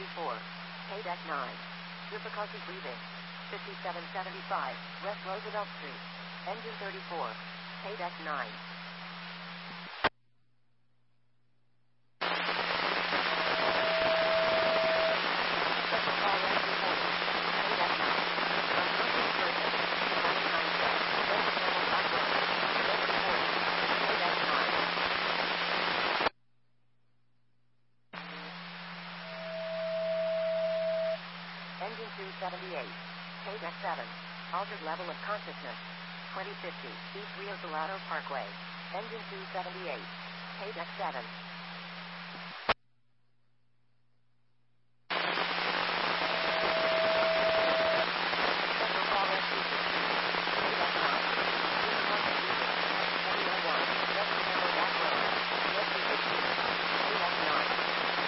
34. K-Deck 9. Difficulty breathing. 5775. West Roosevelt Street. Engine 34. K-Deck 9. Engine 278. K-Deck 7. Altered level of consciousness. 2050. East Rio Salado Parkway. Engine 278. K-Deck 7.